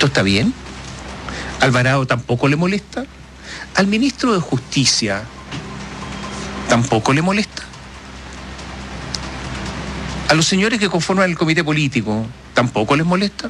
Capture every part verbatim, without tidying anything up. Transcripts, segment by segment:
¿Esto está bien? ¿Alvarado tampoco le molesta? ¿Al ministro de Justicia tampoco le molesta? ¿A los señores que conforman el comité político tampoco les molesta?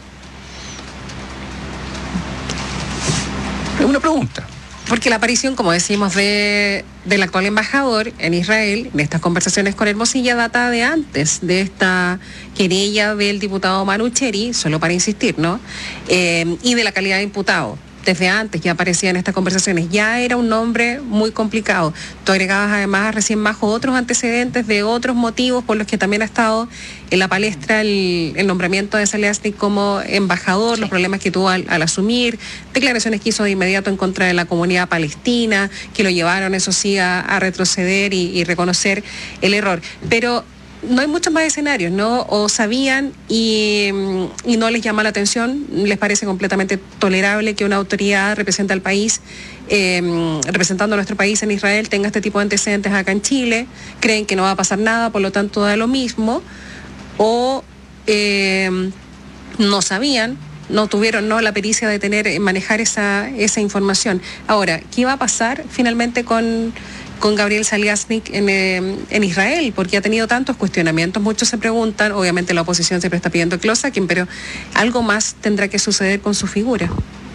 Es una pregunta. Porque la aparición, como decimos, de, del actual embajador en Israel, en estas conversaciones con Hermosilla, data de antes de esta querella del diputado Manu Cheri, solo para insistir, ¿no? Eh, y de la calidad de imputado. Desde antes ya aparecía en estas conversaciones, ya era un nombre muy complicado. Tú agregabas además recién bajo otros antecedentes de otros motivos por los que también ha estado en la palestra el, el nombramiento de Zaliasnik como embajador, sí. Los problemas que tuvo al, al asumir, declaraciones que hizo de inmediato en contra de la comunidad palestina, que lo llevaron, eso sí, a, a retroceder y, y reconocer el error. Pero no hay muchos más escenarios, ¿no? O sabían y, y no les llama la atención, les parece completamente tolerable que una autoridad represente al país, eh, representando a nuestro país en Israel, tenga este tipo de antecedentes acá en Chile, creen que no va a pasar nada, por lo tanto da lo mismo, o eh, no sabían, no tuvieron no la pericia de tener, manejar esa, esa información. Ahora, ¿qué va a pasar finalmente con... con Gabriel Zaliasnik en, eh, en Israel, porque ha tenido tantos cuestionamientos? Muchos se preguntan, obviamente la oposición siempre está pidiendo que lo saquen, pero algo más tendrá que suceder con su figura.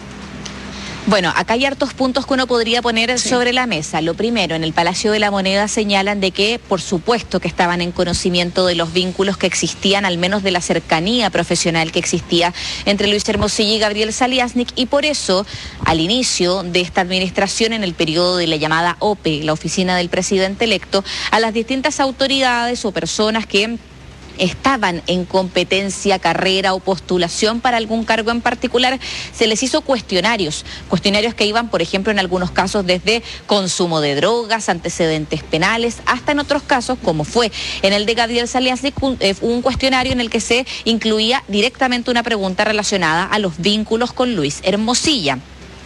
Bueno, acá hay hartos puntos que uno podría poner sí. sobre la mesa. Lo primero, en el Palacio de la Moneda señalan de que, por supuesto, que estaban en conocimiento de los vínculos que existían, al menos de la cercanía profesional que existía entre Luis Hermosilla y Gabriel Zaliasnik, y por eso, al inicio de esta administración, en el periodo de la llamada O P E, la Oficina del Presidente Electo, a las distintas autoridades o personas que estaban en competencia, carrera o postulación para algún cargo en particular, se les hizo cuestionarios, cuestionarios que iban, por ejemplo, en algunos casos desde consumo de drogas, antecedentes penales, hasta en otros casos, como fue en el de Gabriel Zaliasnik, un, un cuestionario en el que se incluía directamente una pregunta relacionada a los vínculos con Luis Hermosilla.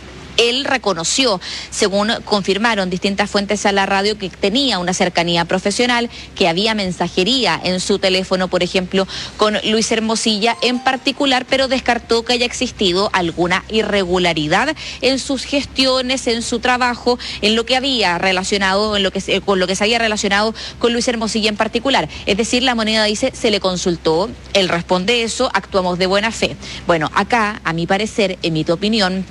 Él reconoció, según confirmaron distintas fuentes a la radio, que tenía una cercanía profesional, que había mensajería en su teléfono, por ejemplo, con Luis Hermosilla en particular, pero descartó que haya existido alguna irregularidad en sus gestiones, en su trabajo, en lo que había relacionado, en lo que, con lo que se había relacionado con Luis Hermosilla en particular. Es decir, la Moneda dice, se le consultó, él responde eso, actuamos de buena fe. Bueno, acá, a mi parecer, en mi opinión,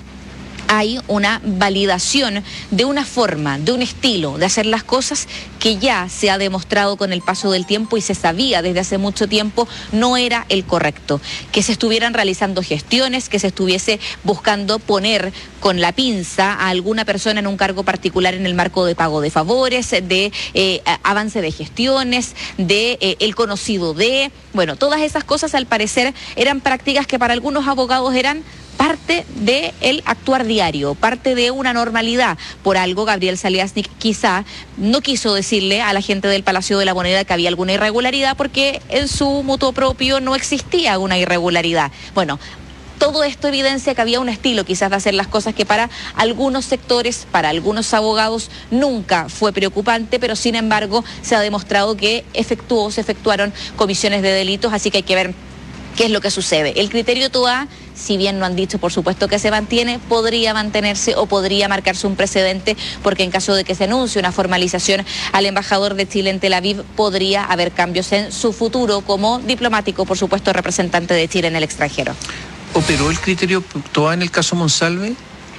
hay una validación de una forma, de un estilo de hacer las cosas que ya se ha demostrado con el paso del tiempo y se sabía desde hace mucho tiempo no era el correcto. Que se estuvieran realizando gestiones, que se estuviese buscando poner con la pinza a alguna persona en un cargo particular en el marco de pago de favores, de eh, avance de gestiones, de eh, el conocido de... Bueno, todas esas cosas al parecer eran prácticas que para algunos abogados eran parte del actuar diario, parte de una normalidad. Por algo Gabriel Zaliasnik quizá no quiso decirle a la gente del Palacio de la Moneda que había alguna irregularidad porque en su mutuo propio no existía una irregularidad. Bueno, todo esto evidencia que había un estilo quizás de hacer las cosas que para algunos sectores, para algunos abogados nunca fue preocupante, pero sin embargo se ha demostrado que efectuó, se efectuaron comisiones de delitos, así que hay que ver qué es lo que sucede. El criterio TOA, si bien no han dicho por supuesto que se mantiene, podría mantenerse o podría marcarse un precedente, porque en caso de que se anuncie una formalización al embajador de Chile en Tel Aviv, podría haber cambios en su futuro como diplomático, por supuesto representante de Chile en el extranjero. ¿Operó el criterio TOA en el caso Monsalve?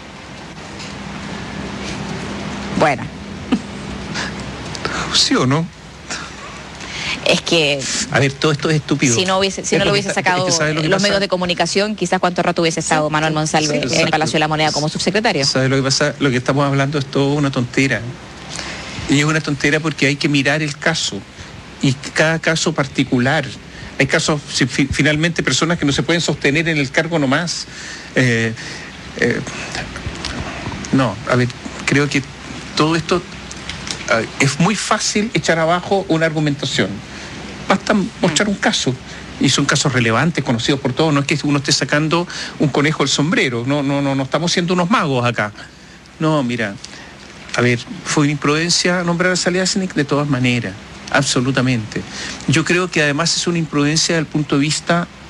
Bueno. ¿Sí o no? Es que... A ver, todo esto es estúpido. Si no, hubiese, si no lo hubiese sacado es que los medios de comunicación, quizás cuánto rato hubiese estado sí, Manuel Monsalve sí, en el Palacio de la Moneda como subsecretario. ¿Sabes lo que pasa? Lo que estamos hablando es todo una tontera. Y es una tontera porque hay que mirar el caso. Y cada caso particular. Hay casos, si, fi, finalmente, personas que no se pueden sostener en el cargo nomás. Eh, eh, no, a ver, creo que todo esto eh, es muy fácil echar abajo una argumentación. Basta mostrar un caso. Y son casos relevantes, conocidos por todos. No es que uno esté sacando un conejo del sombrero. No, no, no, no estamos siendo unos magos acá. No, mira, a ver, fue una imprudencia nombrar a Zaliasnik de todas maneras. Absolutamente. Yo creo que además es una imprudencia desde el punto de vista